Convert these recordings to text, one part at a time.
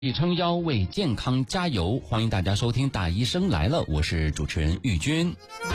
力撑腰为健康加油，欢迎大家收听大医生来了，我是主持人玉军。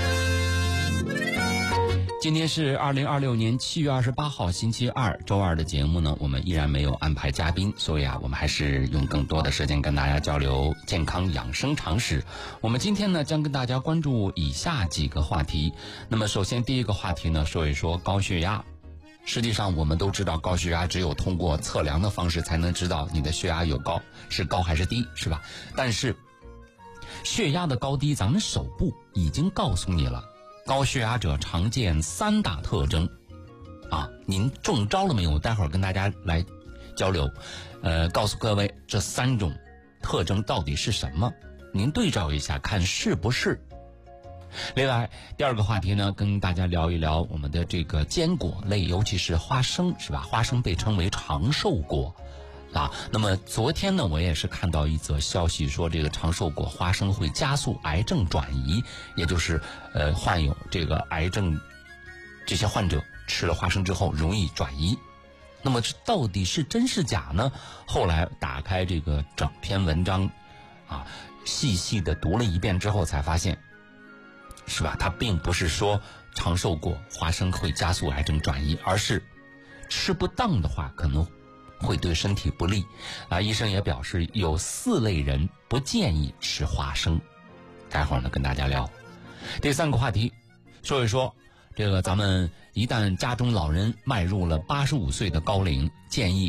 今天是2026年7月28号星期二，周二的节目呢，我们依然没有安排嘉宾，所以我们还是用更多的时间跟大家交流健康养生常识。我们今天呢，将跟大家关注以下几个话题。那么首先第一个话题呢，说一说高血压。实际上我们都知道，高血压只有通过测量的方式才能知道你的血压是高还是低，是吧？但是血压的高低，咱们手部已经告诉你了。高血压者常见3大特征您中招了没有？待会儿跟大家来交流，告诉各位这3种特征到底是什么，您对照一下看是不是。另外第二个话题呢，跟大家聊一聊我们的这个坚果类，尤其是花生，是吧？花生被称为长寿果那么昨天呢，我也是看到一则消息说，这个长寿果花生会加速癌症转移，也就是患有这个癌症这些患者吃了花生之后容易转移。那么这到底是真是假呢？后来打开这个整篇文章细细的读了一遍之后才发现，是吧？它并不是说长寿果花生会加速癌症转移，而是吃不当的话可能会对身体不利医生也表示有4类人不建议吃花生，待会儿呢跟大家聊。第3个话题，说一说这个咱们一旦家中老人迈入了85岁的高龄，建议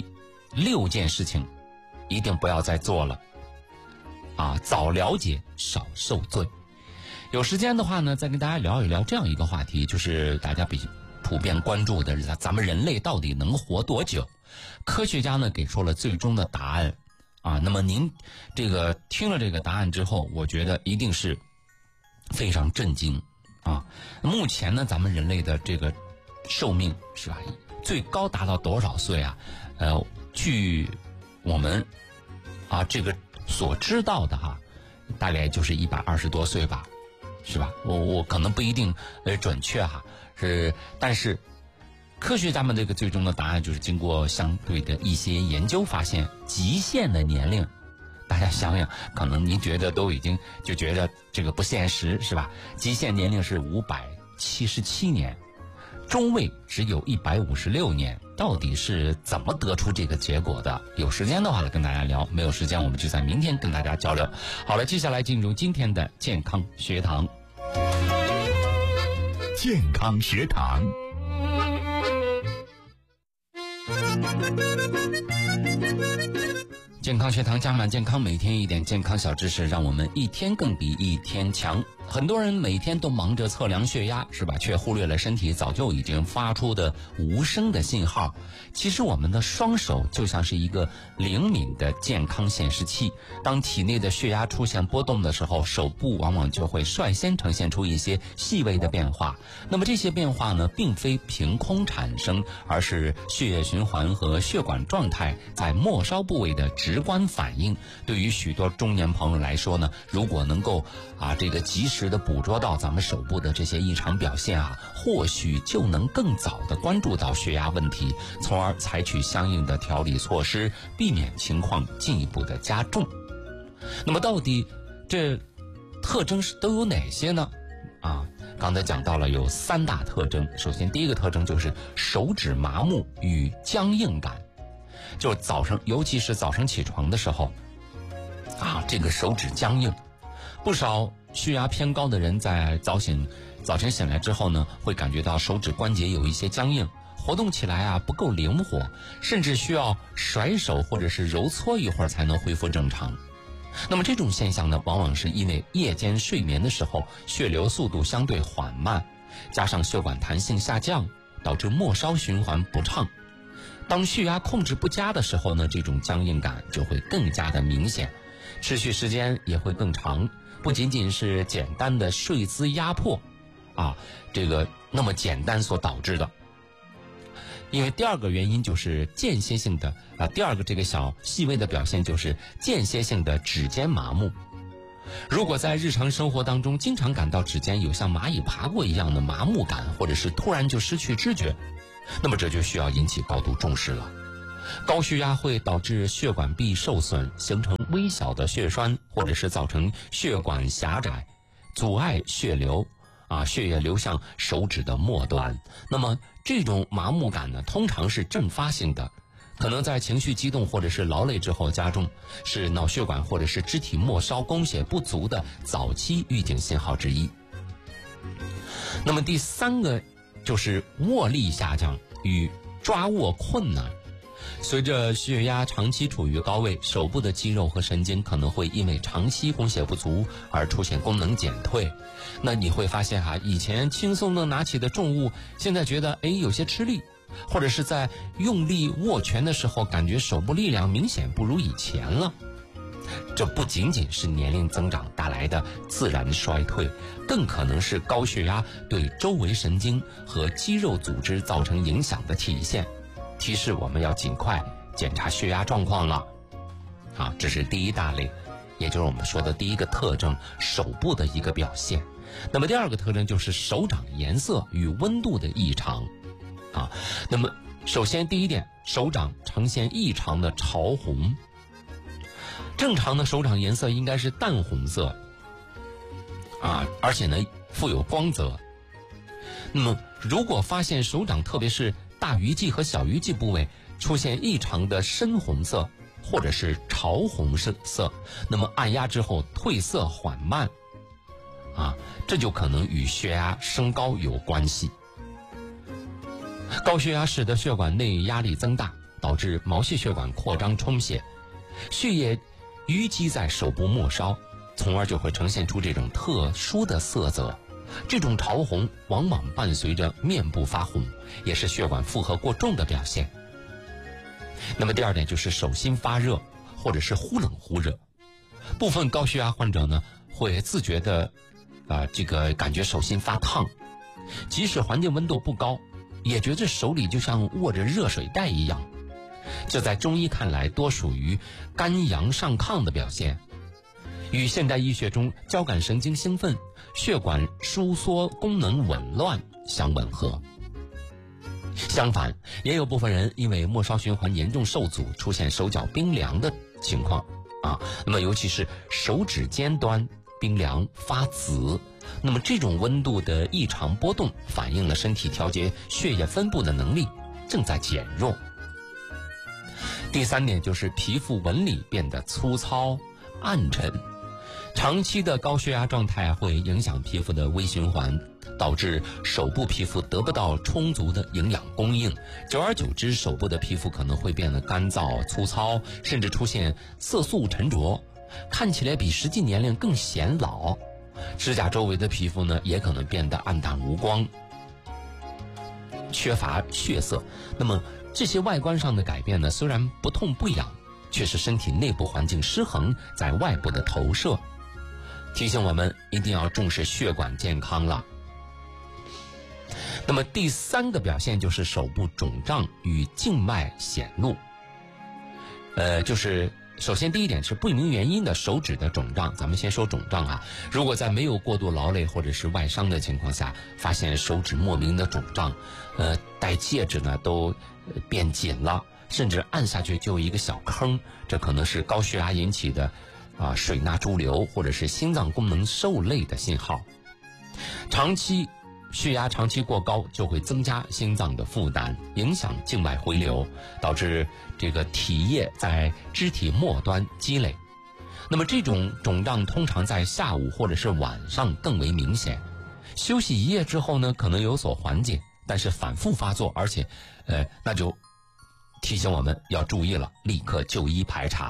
6件事情一定不要再做了早了解少受罪。有时间的话呢，再跟大家聊一聊这样一个话题，就是大家比普遍关注的咱们人类到底能活多久。科学家呢给出了最终的答案那么您这个听了这个答案之后，我觉得一定是非常震惊目前呢，咱们人类的这个寿命是吧，最高达到多少岁据我们这个所知道的大概就是120多岁吧，是吧？我可能不一定准确但是科学家们这个最终的答案就是经过相对的一些研究发现，极限的年龄，大家想想，可能您觉得都已经就觉得这个不现实，是吧？极限年龄是577年，中位只有156年，到底是怎么得出这个结果的？有时间的话跟大家聊，没有时间我们就在明天跟大家交流。好了，接下来进入今天的健康学堂。 健康学堂。 健康学堂加满健康，每天一点健康小知识，让我们一天更比一天强。很多人每天都忙着测量血压，是吧？却忽略了身体早就已经发出的无声的信号。其实我们的双手就像是一个灵敏的健康显示器，当体内的血压出现波动的时候，手部往往就会率先呈现出一些细微的变化。那么这些变化呢，并非凭空产生，而是血液循环和血管状态在末梢部位的直观反应。对于许多中年朋友来说呢，如果能够这个及时的捕捉到咱们手部的这些异常表现或许就能更早的关注到血压问题，从而采取相应的调理措施，避免情况进一步的加重。那么到底这特征都有哪些呢？刚才讲到了有3大特征。首先第一个特征就是手指麻木与僵硬感，就早上，尤其是早上起床的时候这个手指僵硬。不少血压偏高的人在早晨醒来之后呢，会感觉到手指关节有一些僵硬，活动起来不够灵活，甚至需要甩手或者是揉搓一会儿才能恢复正常。那么这种现象呢，往往是因为夜间睡眠的时候血流速度相对缓慢，加上血管弹性下降，导致末梢循环不畅。当血压控制不佳的时候呢，这种僵硬感就会更加的明显，持续时间也会更长。不仅仅是简单的睡姿压迫这个那么简单所导致的。因为第二个原因就是间歇性的第二个这个小细微的表现就是间歇性的指尖麻木。如果在日常生活当中经常感到指尖有像蚂蚁爬过一样的麻木感，或者是突然就失去知觉，那么这就需要引起高度重视了。 高血压会导致血管壁受损，形成微小的血栓，或者是造成血管狭窄，阻碍血流，血液流向手指的末端。那么这种麻木感呢，通常是阵发性的，可能在情绪激动或者是劳累之后加重，是脑血管或者是肢体末梢供血不足的早期预警信号之一。那么第3个就是握力下降与抓握困难。随着血压长期处于高位，手部的肌肉和神经可能会因为长期供血不足而出现功能减退。那你会发现以前轻松的拿起的重物，现在觉得有些吃力，或者是在用力握拳的时候，感觉手部力量明显不如以前了。这不仅仅是年龄增长带来的自然衰退，更可能是高血压对周围神经和肌肉组织造成影响的体现，提示我们要尽快检查血压状况了。这是第一大类，也就是我们说的第一个特征，手部的一个表现。那么第2个特征就是手掌颜色与温度的异常。那么首先第一点，手掌呈现异常的潮红。正常的手掌颜色应该是淡红色，而且呢富有光泽。那么如果发现手掌特别是大鱼际和小鱼际部位出现异常的深红色或者是潮红色，那么按压之后褪色缓慢，这就可能与血压升高有关系。高血压使得血管内压力增大，导致毛细血管扩张充血，血液淤积在手部末梢，从而就会呈现出这种特殊的色泽。这种潮红往往伴随着面部发红，也是血管负荷过重的表现。那么第2点就是手心发热，或者是忽冷忽热。部分高血压患者呢，会自觉的感觉手心发烫，即使环境温度不高，也觉着手里就像握着热水袋一样。这在中医看来多属于肝阳上亢的表现，与现代医学中交感神经兴奋、血管收缩功能紊乱相吻合。相反，也有部分人因为末梢循环严重受阻，出现手脚冰凉的情况那么尤其是手指尖端冰凉发紫，那么这种温度的异常波动反映了身体调节血液分布的能力正在减弱。第3点就是皮肤纹理变得粗糙暗沉。长期的高血压状态会影响皮肤的微循环，导致手部皮肤得不到充足的营养供应，久而久之，手部的皮肤可能会变得干燥粗糙，甚至出现色素沉着，看起来比实际年龄更显老。指甲周围的皮肤呢，也可能变得暗淡无光，缺乏血色。那么这些外观上的改变呢，虽然不痛不痒，却是身体内部环境失衡在外部的投射，提醒我们一定要重视血管健康了。那么第3个表现就是手部肿胀与静脉显露。就是首先第一点是不明原因的手指的肿胀。咱们先说肿胀如果在没有过度劳累或者是外伤的情况下，发现手指莫名的肿胀，戴戒指呢都变紧了，甚至按下去就有一个小坑，这可能是高血压引起的水钠潴留或者是心脏功能受累的信号。血压长期过高就会增加心脏的负担，影响静脉回流，导致这个体液在肢体末端积累。那么这种肿胀通常在下午或者是晚上更为明显，休息一夜之后呢，可能有所缓解，但是反复发作，而且那就提醒我们要注意了，立刻就医排查。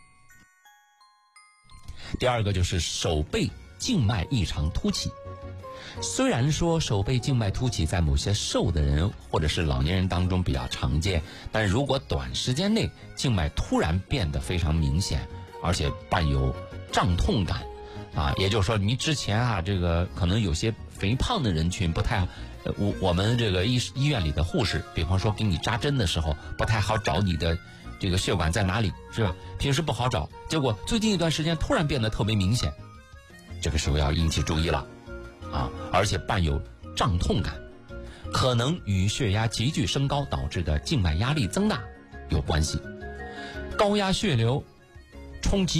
第2个就是手背静脉异常凸起。虽然说手背静脉凸起在某些瘦的人或者是老年人当中比较常见，但如果短时间内静脉突然变得非常明显，而且伴有胀痛感也就是说你之前这个可能有些肥胖的人群不太我们这个医院里的护士，比方说给你扎针的时候不太好找你的这个血管在哪里，是吧？平时不好找，结果最近一段时间突然变得特别明显，这个时候要引起注意了而且伴有胀痛感，可能与血压急剧升高导致的静脉压力增大有关系。高压血流冲击